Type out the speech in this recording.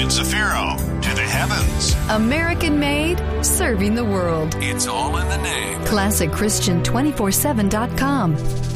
David Zafiro, to the heavens. American made, serving the world. It's all in the name. ClassicChristian247.com.